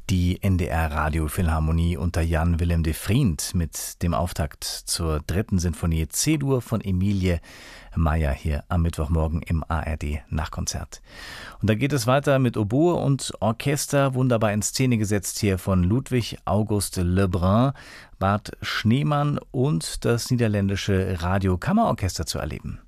Die NDR Radiophilharmonie unter Jan Willem de Vriend mit dem Auftakt zur 3. Sinfonie C-Dur von Emilie Meyer hier am Mittwochmorgen im ARD Nachkonzert. Und da geht es weiter mit Oboe und Orchester, wunderbar in Szene gesetzt hier von Ludwig August Lebrun, Bart Schneemann und das niederländische Radiokammerorchester zu erleben.